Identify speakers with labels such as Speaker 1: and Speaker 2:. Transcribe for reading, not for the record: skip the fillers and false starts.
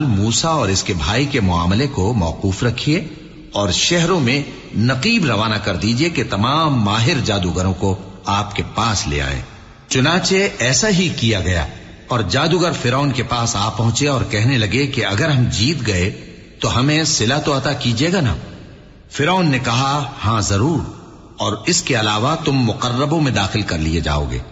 Speaker 1: मूसा और इसके भाई के मामले को मौकूफ रखिए और शहरों में नकीब रवाना कर दीजिए कि तमाम माहिर जादूगरों को आपके पास ले आए। चुनाचे ऐसा ही किया गया और जादूगर फिरौन के पास आ पहुंचे और कहने लगे कि अगर हम जीत गए तो हमें सिला तो अता कीजिएगा ना। फिरौन ने कहा, हां जरूर, और इसके अलावा तुम मुकर्रबों में दाखिल कर लिए जाओगे।